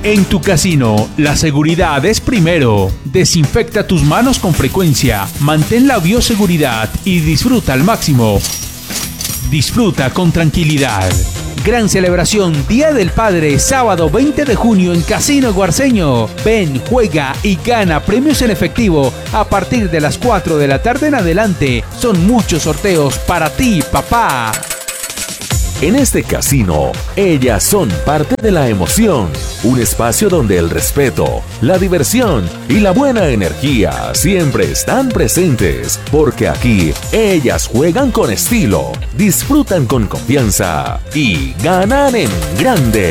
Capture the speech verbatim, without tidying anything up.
En tu casino, la seguridad es primero. Desinfecta tus manos con frecuencia, mantén la bioseguridad y disfruta al máximo. Disfruta con tranquilidad. Gran celebración Día del Padre, sábado veinte de junio en Casino Guarceño. Ven, juega y gana premios en efectivo a partir de las cuatro de la tarde en adelante. Son muchos sorteos para ti, papá. En este casino, ellas son parte de la emoción, un espacio donde el respeto, la diversión y la buena energía siempre están presentes, porque aquí ellas juegan con estilo, disfrutan con confianza y ganan en grande.